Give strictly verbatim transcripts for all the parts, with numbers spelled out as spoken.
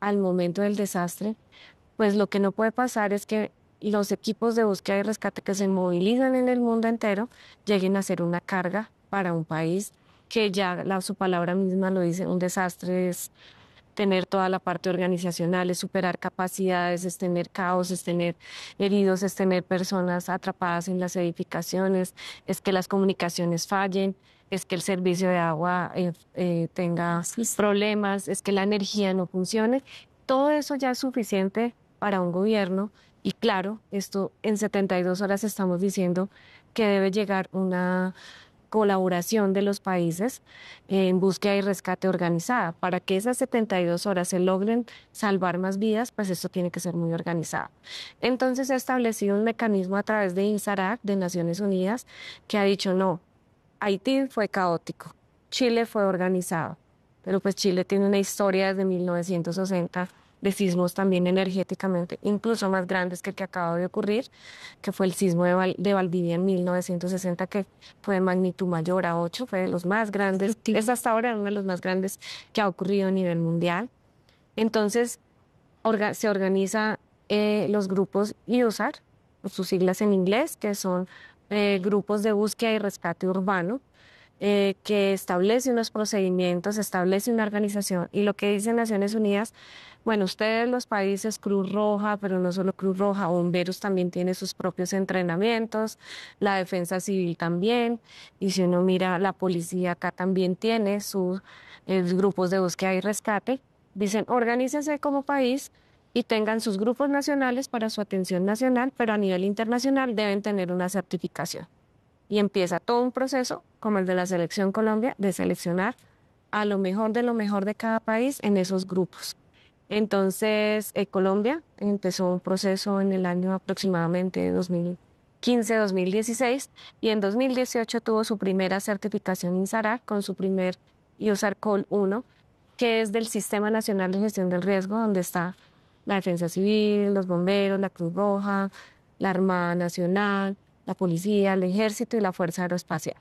al momento del desastre, pues lo que no puede pasar es que los equipos de búsqueda y rescate que se movilizan en el mundo entero lleguen a ser una carga para un país que ya la, su palabra misma lo dice, un desastre es tener toda la parte organizacional, es superar capacidades, es tener caos, es tener heridos, es tener personas atrapadas en las edificaciones, es que las comunicaciones fallen, es que el servicio de agua eh, eh, tenga problemas, es que la energía no funcione. Todo eso ya es suficiente para un gobierno y claro, esto en setenta y dos horas estamos diciendo que debe llegar una colaboración de los países en búsqueda y rescate organizada. Para que esas setenta y dos horas se logren salvar más vidas, pues esto tiene que ser muy organizado. Entonces se ha establecido un mecanismo a través de INSARAC, de Naciones Unidas, que ha dicho no, Haití fue caótico, Chile fue organizado, pero pues Chile tiene una historia desde mil novecientos sesenta de sismos también energéticamente, incluso más grandes que el que acaba de ocurrir, que fue el sismo de, Val de Valdivia en mil novecientos sesenta, que fue de magnitud mayor a ocho, fue de los más grandes, es hasta ahora uno de los más grandes que ha ocurrido a nivel mundial. Entonces, orga se organiza eh, los grupos I U S A R, sus siglas en inglés, que son eh, grupos de búsqueda y rescate urbano, eh, que establece unos procedimientos, establece una organización. Y lo que dice Naciones Unidas, bueno, ustedes los países, Cruz Roja, pero no solo Cruz Roja, Bomberos también tiene sus propios entrenamientos, la Defensa Civil también, y si uno mira, la policía acá también tiene sus eh, grupos de búsqueda y rescate. Dicen, organícense como país y tengan sus grupos nacionales para su atención nacional, pero a nivel internacional deben tener una certificación. Y empieza todo un proceso, como el de la Selección Colombia, de seleccionar a lo mejor de lo mejor de cada país en esos grupos. Entonces, eh, Colombia empezó un proceso en el año aproximadamente dos mil quince, dos mil dieciséis, y en dos mil dieciocho tuvo su primera certificación INSARAC con su primer I U S A R Col uno, que es del Sistema Nacional de Gestión del Riesgo, donde está la Defensa Civil, los bomberos, la Cruz Roja, la Armada Nacional, la Policía, el Ejército y la Fuerza Aeroespacial.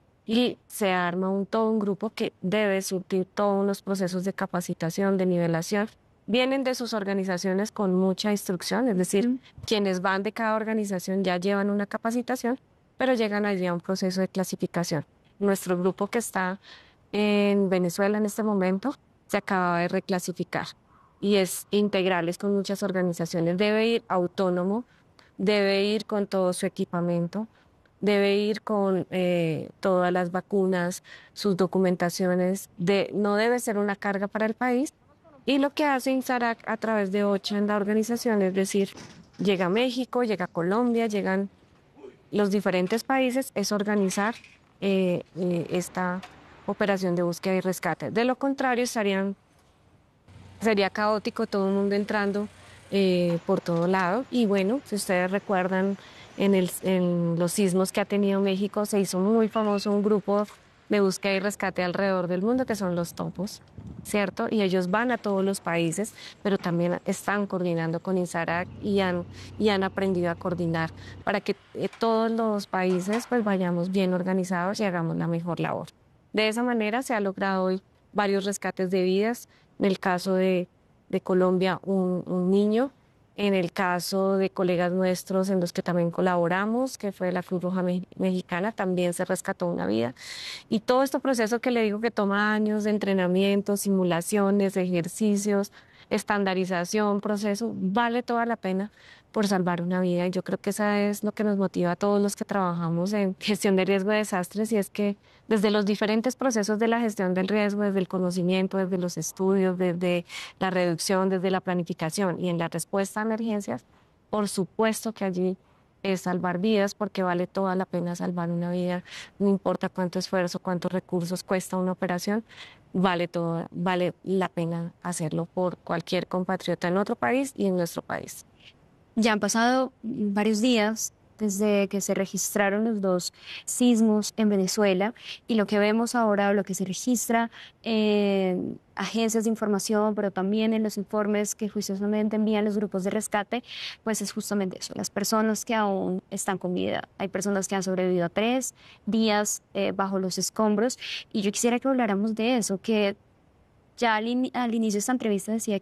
Y se arma un, todo un grupo que debe surtir todos los procesos de capacitación, de nivelación. Vienen de sus organizaciones con mucha instrucción, es decir, mm. quienes van de cada organización ya llevan una capacitación, pero llegan allí a un proceso de clasificación. Nuestro grupo que está en Venezuela en este momento se acaba de reclasificar y es integral, es con muchas organizaciones, debe ir autónomo, debe ir con todo su equipamiento, debe ir con eh, todas las vacunas, sus documentaciones, de, no debe ser una carga para el país. Y lo que hace INSARAC a través de OCHA en la organización, es decir, llega a México, llega a Colombia, llegan los diferentes países, es organizar eh, eh, esta operación de búsqueda y rescate. De lo contrario, estarían, sería caótico todo el mundo entrando eh, por todo lado. Y bueno, si ustedes recuerdan, en, el, en los sismos que ha tenido México, se hizo muy famoso un grupo de búsqueda y rescate alrededor del mundo, que son los topos, ¿cierto? Y ellos van a todos los países, pero también están coordinando con INSARAC y han, y han aprendido a coordinar para que eh, todos los países pues vayamos bien organizados y hagamos la mejor labor. De esa manera se ha logrado hoy varios rescates de vidas. En el caso de, de Colombia, un, un niño. En el caso de colegas nuestros en los que también colaboramos, que fue la Cruz Roja Mexicana, también se rescató una vida. Y todo este proceso que le digo que toma años de entrenamiento, simulaciones, ejercicios, estandarización, proceso, vale toda la pena por salvar una vida. Y yo creo que esa es lo que nos motiva a todos los que trabajamos en gestión de riesgo de desastres, y es que desde los diferentes procesos de la gestión del riesgo, desde el conocimiento, desde los estudios, desde la reducción, desde la planificación y en la respuesta a emergencias, por supuesto que allí es salvar vidas, porque vale toda la pena salvar una vida, no importa cuánto esfuerzo, cuántos recursos cuesta una operación, vale todo, vale la pena hacerlo por cualquier compatriota en otro país y en nuestro país. Ya han pasado varios días desde que se registraron los dos sismos en Venezuela, y lo que vemos ahora, lo que se registra en agencias de información, pero también en los informes que juiciosamente envían los grupos de rescate, pues es justamente eso, las personas que aún están con vida. Hay personas que han sobrevivido a tres días eh, bajo los escombros, y yo quisiera que habláramos de eso, que ya al, in al inicio de esta entrevista decía